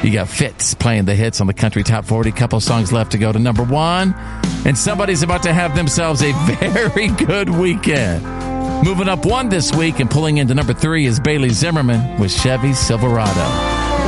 You got Fitz playing the hits on the Country Top 40. Couple songs left to go to number 1. And somebody's about to have themselves a very good weekend. Moving up 1 this week and pulling into number 3 is Bailey Zimmerman with Chevy Silverado.